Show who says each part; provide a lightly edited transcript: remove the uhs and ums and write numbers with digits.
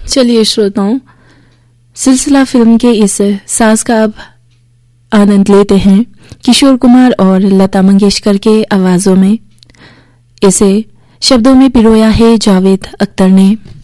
Speaker 1: चलिए श्रोताओं, सिलसिला फिल्म के इस साज का अब आनंद लेते हैं किशोर कुमार और लता मंगेशकर के आवाजों में। इसे शब्दों में पिरोया है जावेद अख्तर ने।